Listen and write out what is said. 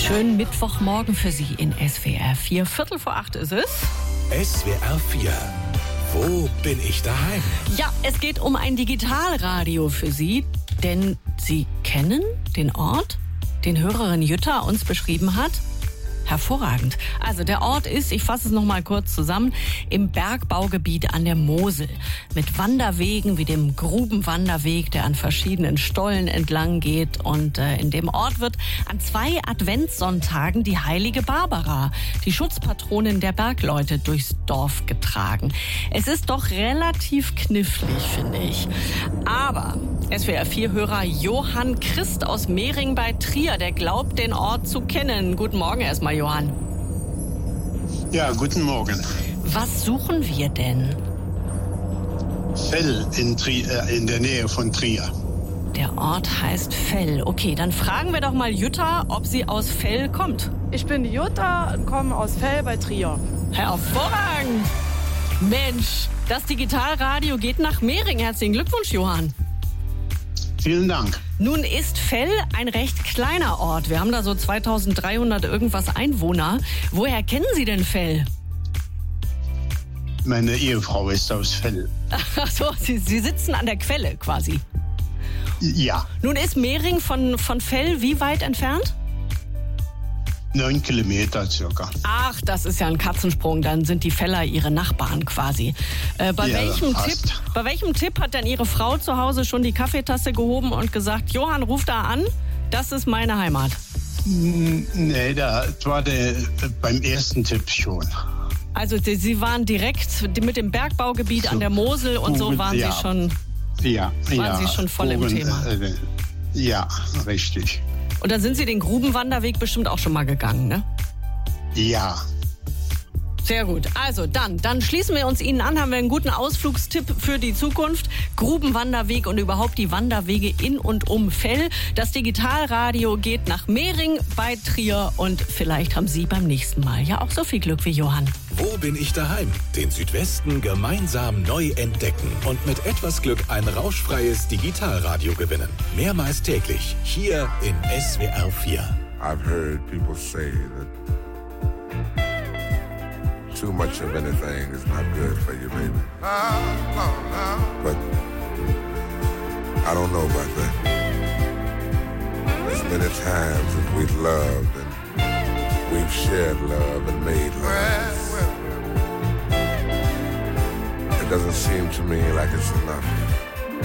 schönen Mittwochmorgen für Sie in SWR 4. 7:45 ist es. SWR 4. Wo bin ich daheim? Ja, es geht um ein Digitalradio für Sie, denn Sie kennen den Ort, den Hörerin Jutta uns beschrieben hat. Hervorragend. Also der Ort ist, ich fasse es noch mal kurz zusammen, im Bergbaugebiet an der Mosel. Mit Wanderwegen wie dem Grubenwanderweg, der an verschiedenen Stollen entlang geht. Und in dem Ort wird an 2 Adventssonntagen die heilige Barbara, die Schutzpatronin der Bergleute, durchs Dorf getragen. Es ist doch relativ knifflig, finde ich. Aber SWR 4-Hörer Johann Christ aus Mehring bei Trier, der glaubt, den Ort zu kennen. Guten Morgen erstmal, Johann. Ja, guten Morgen. Was suchen wir denn? Fell in der Nähe von Trier. Der Ort heißt Fell. Okay, dann fragen wir doch mal Jutta, ob sie aus Fell kommt. Ich bin die Jutta und komme aus Fell bei Trier. Hervorragend! Mensch, das Digitalradio geht nach Mehring. Herzlichen Glückwunsch, Johann. Vielen Dank. Nun ist Fell ein recht kleiner Ort. Wir haben da so 2300 irgendwas Einwohner. Woher kennen Sie denn Fell? Meine Ehefrau ist aus Fell. Ach so, Sie sitzen an der Quelle quasi. Ja, Nun ist Mehring von Fell wie weit entfernt? 9 Kilometer circa. Ach, das ist ja ein Katzensprung. Dann sind die Feller Ihre Nachbarn quasi. Bei Ja, welchem Tipp hat denn Ihre Frau zu Hause schon die Kaffeetasse gehoben und gesagt, Johann, ruf da an, das ist meine Heimat? Nee, das war beim ersten Tipp schon. Also Sie waren direkt mit dem Bergbaugebiet an der Mosel und so waren ja. Sie schon... Waren Sie schon voll im Thema? Ja, richtig. Und dann sind Sie den Grubenwanderweg bestimmt auch schon mal gegangen, ne? Ja. Sehr gut. Also dann schließen wir uns Ihnen an, haben wir einen guten Ausflugstipp für die Zukunft. Grubenwanderweg und überhaupt die Wanderwege in und um Fell. Das Digitalradio geht nach Mehring bei Trier und vielleicht haben Sie beim nächsten Mal ja auch so viel Glück wie Johann. Wo bin ich daheim? Den Südwesten gemeinsam neu entdecken und mit etwas Glück ein rauschfreies Digitalradio gewinnen. Mehrmals täglich hier in SWR 4. I've heard people say that too much of anything is not good for you, baby. But I don't know about that. There's many times that we've loved and we've shared love and made love. It doesn't seem to me like it's enough.